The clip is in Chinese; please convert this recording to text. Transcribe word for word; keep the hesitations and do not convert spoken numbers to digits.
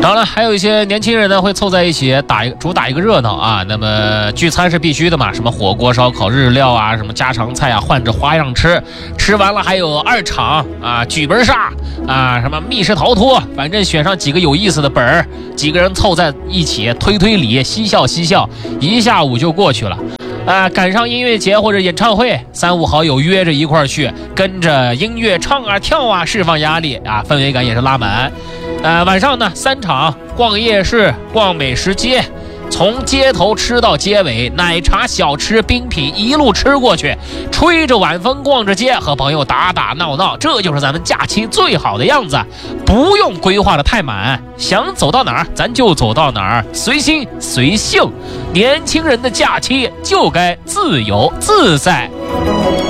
当然了，还有一些年轻人呢会凑在一起打一主打一个热闹啊。那么聚餐是必须的嘛，什么火锅、烧烤、日料啊，什么家常菜啊，换着花样吃。吃完了还有二场啊，剧本杀啊，什么密室逃脱，反正选上几个有意思的本儿，几个人凑在一起推推理，嬉笑嬉笑，一下午就过去了。啊，赶上音乐节或者演唱会，三五好友约着一块儿去，跟着音乐唱啊跳啊，释放压力啊，氛围感也是拉满。呃，晚上呢三场，逛夜市，逛美食街，从街头吃到街尾，奶茶、小吃、冰品一路吃过去，吹着晚风逛着街，和朋友打打闹闹，这就是咱们假期最好的样子。不用规划的太满，想走到哪儿咱就走到哪儿，随心随性。年轻人的假期就该自由自在。